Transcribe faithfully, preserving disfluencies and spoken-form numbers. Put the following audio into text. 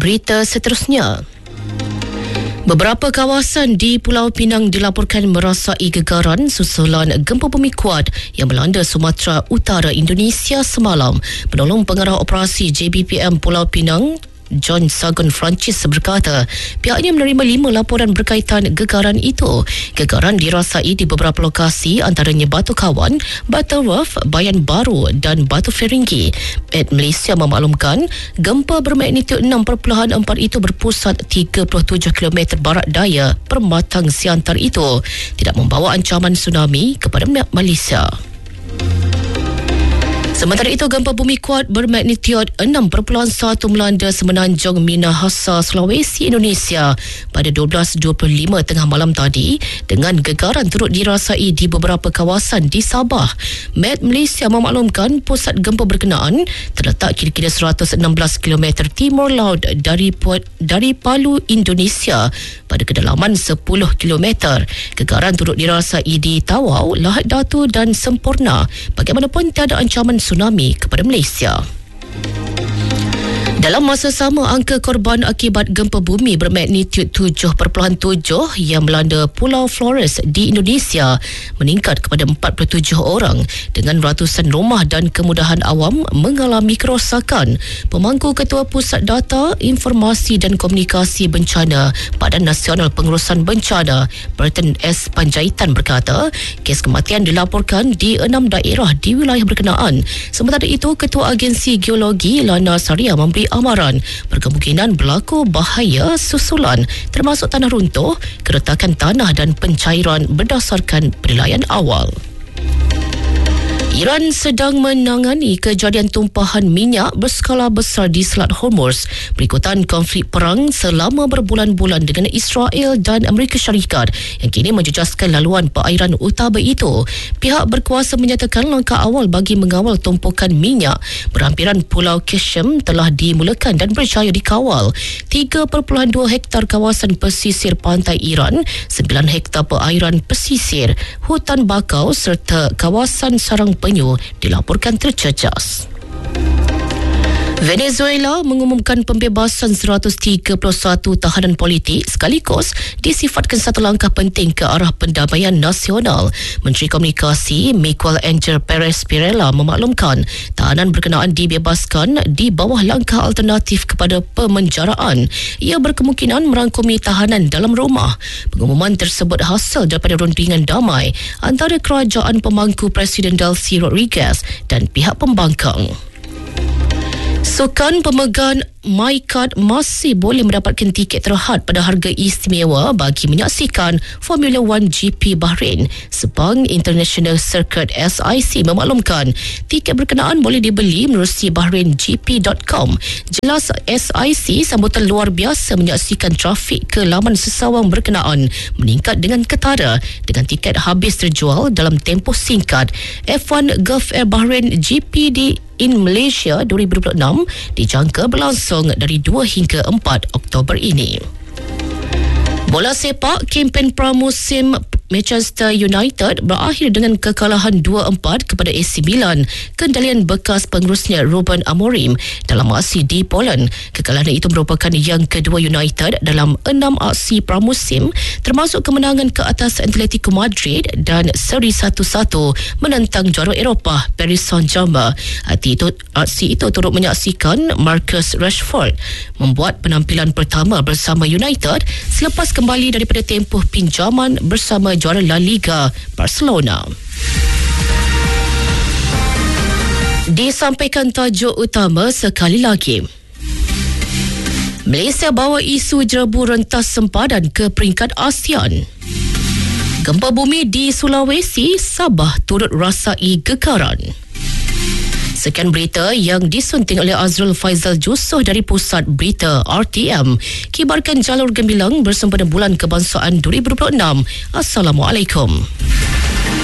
Berita seterusnya. Beberapa kawasan di Pulau Pinang dilaporkan merasai gegaran susulan gempa bumi kuat yang melanda Sumatera Utara Indonesia semalam. Penolong Pengarah Operasi J B P M Pulau Pinang, John Sagun Francis berkata pihaknya menerima lima laporan berkaitan gegaran itu. Gegaran dirasai di beberapa lokasi antaranya Batu Kawan, Butterworth, Bayan Baru dan Batu Feringgi. Met Malaysia memaklumkan gempa bermagnitud enam perpuluhan empat itu berpusat tiga puluh tujuh kilometer barat daya Permatang Siantar itu, tidak membawa ancaman tsunami kepada Malaysia. Sementara itu, gempa bumi kuat bermagnitud enam perpuluhan satu melanda semenanjung Minahasa, Sulawesi, Indonesia pada dua belas dua puluh lima tengah malam tadi, dengan gegaran turut dirasai di beberapa kawasan di Sabah. Met Malaysia memaklumkan pusat gempa berkenaan terletak kira-kira seratus enam belas kilometer timur laut dari dari Palu, Indonesia pada kedalaman sepuluh kilometer. Gegaran turut dirasai di Tawau, Lahad Datu dan Semporna. Bagaimanapun tiada ancaman tsunami kepada Malaysia. Dalam masa sama, angka korban akibat gempa bumi bermagnitud tujuh perpuluhan tujuh yang melanda Pulau Flores di Indonesia meningkat kepada empat puluh tujuh orang, dengan ratusan rumah dan kemudahan awam mengalami kerosakan. Pemangku Ketua Pusat Data, Informasi dan Komunikasi Bencana Badan Nasional Pengurusan Bencana, Burton S. Panjaitan berkata, kes kematian dilaporkan di enam daerah di wilayah berkenaan. Sementara itu, Ketua Agensi Geologi Lana Saria memberi amaran berkemungkinan berlaku bahaya susulan termasuk tanah runtuh, keretakan tanah dan pencairan berdasarkan penilaian awal. Iran sedang menangani kejadian tumpahan minyak berskala besar di Selat Hormuz berikutan konflik perang selama berbulan-bulan dengan Israel dan Amerika Syarikat yang kini menjejaskan laluan perairan utama itu. Pihak berkuasa menyatakan langkah awal bagi mengawal tumpukan minyak berhampiran Pulau Qasem telah dimulakan dan berjaya dikawal. tiga perpuluhan dua hektar kawasan pesisir pantai Iran, sembilan hektar perairan pesisir, hutan bakau serta kawasan sarang penyu dilaporkan terjejas. Venezuela mengumumkan pembebasan seratus tiga puluh satu tahanan politik sekaligus disifatkan satu langkah penting ke arah pendamaian nasional. Menteri Komunikasi Miguel Angel Perez Pirela memaklumkan tahanan berkenaan dibebaskan di bawah langkah alternatif kepada pemenjaraan. Ia berkemungkinan merangkumi tahanan dalam rumah. Pengumuman tersebut hasil daripada rundingan damai antara kerajaan pemangku Presiden Delcy Rodriguez dan pihak pembangkang. Sukan pemegang MyCard masih boleh mendapatkan tiket terhad pada harga istimewa bagi menyaksikan Formula One G P Bahrain. Sepang International Circuit S I C memaklumkan tiket berkenaan boleh dibeli menerusi bahrain g p dot com. Jelas S I C sambutan luar biasa menyaksikan trafik ke laman sesawang berkenaan meningkat dengan ketara, dengan tiket habis terjual dalam tempoh singkat. F one Gulf Air Bahrain G P di in Malaysia dua ribu dua puluh enam dijangka berlangsung dari dua hingga empat Oktober ini. Bola sepak, kempen pramusim Manchester United berakhir dengan kekalahan dua empat kepada A C Milan, kendalian bekas pengurusnya Ruben Amorim dalam aksi di Poland. Kekalahan itu merupakan yang kedua United dalam enam aksi pramusim, termasuk kemenangan ke atas Atletico Madrid dan seri satu satu menentang juara Eropah Paris Saint-Germain. Aksi itu, aksi itu turut menyaksikan Marcus Rashford membuat penampilan pertama bersama United selepas kembali daripada tempoh pinjaman bersama juara La Liga Barcelona. Disampaikan tajuk utama sekali lagi. Malaysia bawa isu jerebu rentas sempadan ke peringkat ASEAN. Gempa bumi di Sulawesi, Sabah turut rasai gegaran. Sekian berita yang disunting oleh Azrul Faizal Jusoh dari Pusat Berita R T M. Kibarkan jalur gemilang bersempena Bulan Kebangsaan dua ribu dua puluh enam. Assalamualaikum.